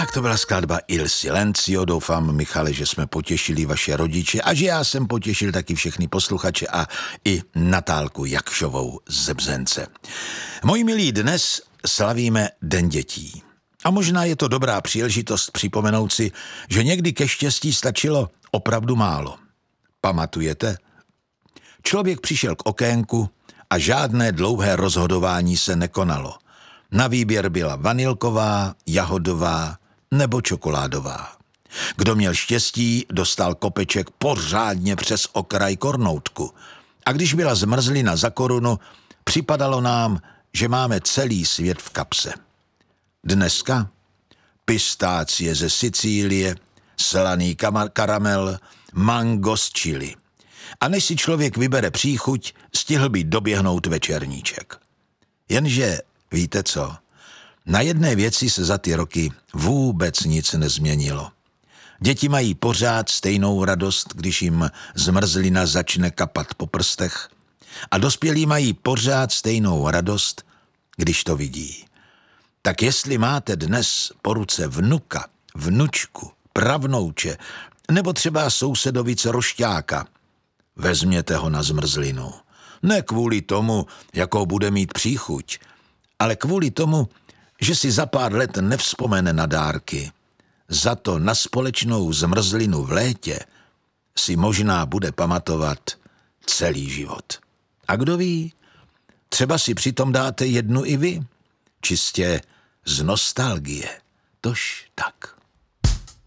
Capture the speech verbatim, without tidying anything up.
Tak to byla skladba Il Silenzio. Doufám, Michale, že jsme potěšili vaše rodiče a že já jsem potěšil taky všechny posluchače a i Natálku Jakšovou z Bzence. Moji milí, dnes slavíme Den dětí. A možná je to dobrá příležitost připomenout si, že někdy ke štěstí stačilo opravdu málo. Pamatujete? Člověk přišel k okénku a žádné dlouhé rozhodování se nekonalo. Na výběr byla vanilková, jahodová nebo čokoládová. Kdo měl štěstí, dostal kopeček pořádně přes okraj kornoutku. A když byla zmrzlina za korunu, připadalo nám, že máme celý svět v kapse. Dneska pistácie ze Sicílie, slaný karamel, mango z Chile. A než si člověk vybere příchuť, stihl by doběhnout večerníček. Jenže, víte co? Na jedné věci se za ty roky vůbec nic nezměnilo. Děti mají pořád stejnou radost, když jim zmrzlina začne kapat po prstech, a dospělí mají pořád stejnou radost, když to vidí. Tak jestli máte dnes po ruce vnuka, vnučku, pravnouče nebo třeba sousedovice rošťáka, vezměte ho na zmrzlinu. Ne kvůli tomu, jakou bude mít příchuť, ale kvůli tomu, že si za pár let nevzpomene na dárky. Za to na společnou zmrzlinu v létě si možná bude pamatovat celý život. A kdo ví, třeba si přitom dáte jednu i vy, čistě z nostalgie. Tož tak.